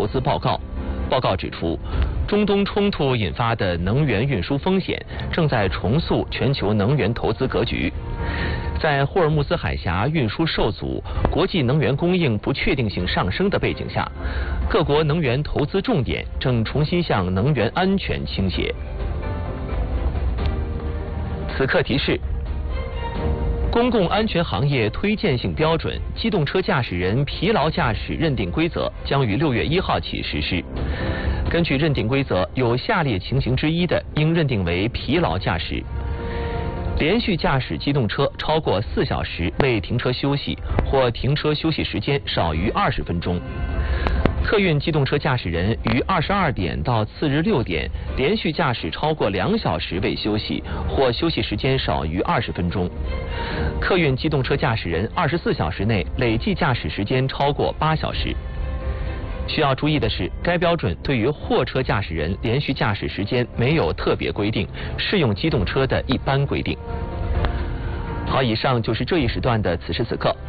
投资报告。报告指出，中东冲突引发的能源运输风险正在重塑全球能源投资格局。在霍尔木兹海峡运输受阻、国际能源供应不确定性上升的背景下，各国能源投资重点正重新向能源安全倾斜。此刻提示：公共安全行业推荐性标准机动车驾驶人疲劳驾驶认定规则将于6月1号起实施。根据认定规则，有下列情形之一的，应认定为疲劳驾驶：连续驾驶机动车超过4小时未停车休息，或停车休息时间少于20分钟；客运机动车驾驶人于22点到次日6点连续驾驶超过2小时未休息，或休息时间少于20分钟；客运机动车驾驶人24小时内累计驾驶时间超过8小时。需要注意的是，该标准对于货车驾驶人连续驾驶时间没有特别规定，适用机动车的一般规定。好，以上就是这一时段的此时此刻。